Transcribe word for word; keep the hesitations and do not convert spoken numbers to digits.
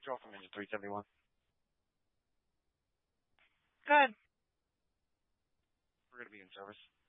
Control from engine three seventy-one. Good. We're going to be in service.